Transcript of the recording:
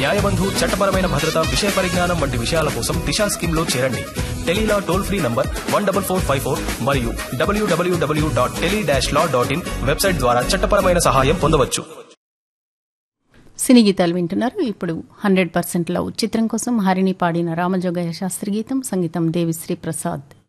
న్యాయబంధు, చట్టపరమైన భద్రత, విషయ పరిజ్ఞానం వంటి విషయాల కోసం దిశా స్కీమ్ లో చేరండి. టెలీలా టోల్ ఫ్రీ నంబర్ 14454 మరియు www.tele-law.in వెబ్సైట్ ద్వారా చట్టపరమైన సహాయం పొందవచ్చు. సినీ గీతాలు వింటున్నారు. ఇప్పుడు 100% లవ్ చిత్రం కోసం హరిణి పాడిన రామజోగయ్య శాస్త్రి గీతం, సంగీతం దేవిశ్రీ ప్రసాద్.